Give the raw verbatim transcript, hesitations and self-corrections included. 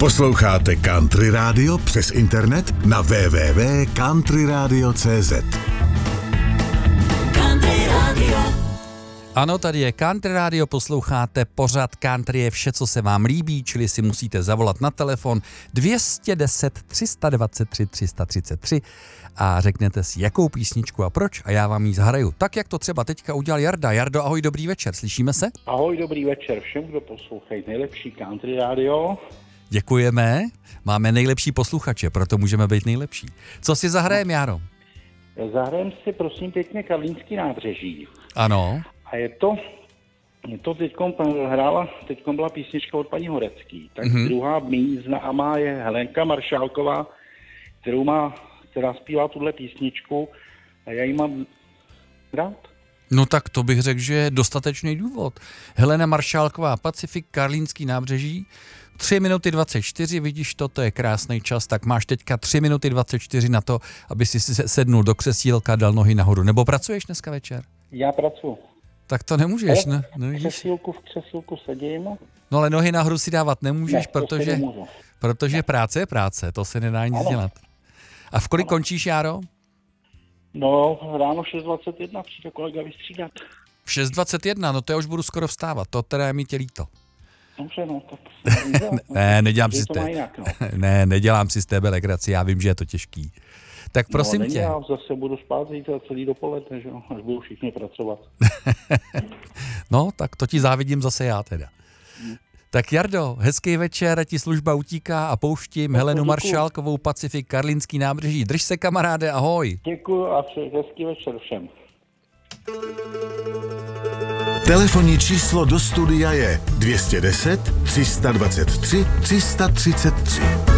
Posloucháte Country Radio přes internet na w w w tečka country radio tečka c z. Country Radio. Ano, tady je Country Radio, posloucháte pořad Country je vše, co se vám líbí, čili si musíte zavolat na telefon dvě stě deset, tři sta dvacet tři, tři sta třicet tři a řeknete si, jakou písničku a proč a já vám ji zahraju. Tak, jak to třeba teďka udělal Jarda. Jardo, ahoj, dobrý večer, slyšíme se? Ahoj, dobrý večer všem, kdo poslouchají nejlepší Country Radio. Děkujeme, máme nejlepší posluchače, proto můžeme být nejlepší. Co si zahrajeme, Jaro? Zahrajeme si, prosím pěkně, Karlínský nábřeží. Ano. A je to, je to teďkom, hrála, teďkom byla písnička od paní Horecký. Tak Mhm. druhá mý známá je Helenka Maršálková, kterou má, která zpívá tuhle písničku a já ji mám rád. No tak to bych řekl, že je dostatečný důvod. Helena Maršálková, Pacifik, Karlínský nábřeží, tři minuty dvacet čtyři, vidíš to, to je krásný čas, tak máš teďka tři minuty dvacet čtyři na to, aby si sednul do křesílka, dal nohy nahoru. Nebo pracuješ dneska večer? Já pracuji. Tak to nemůžeš, ne? V no, křesílku, v křesílku sedím. no ale nohy nahoru si dávat nemůžeš, Ne, to si protože, nemůžu. protože práce je práce, to se nedá nic Ano. dělat. A v kolik končíš, Járo? No, ráno šest dvacet jedna přijde kolega vystřídat. V šest dvacet jedna, no to já už budu skoro vstávat, to teda je mi tě líto. Dobře, no, tak... Ne, nedělám si Že z to má té... jinak, no. ne, nedělám si z tebe legraci, já vím, že je to těžký. Tak prosím no, není, tě. Já zase budu spát zítra celý dopoledne, že jo, až budou všichni pracovat. No, tak to ti závidím zase já teda. Tak Jardo, hezký večer, ať ti služba utíká a pouštím No, Helenu děkuju. Maršálkovou, Pacifik, Karlínský nábřeží. Drž se, kamaráde, ahoj. Děkuju a přeji hezký večer všem. Telefonní číslo do studia je dvě stě deset, tři sta dvacet tři, tři sta třicet tři.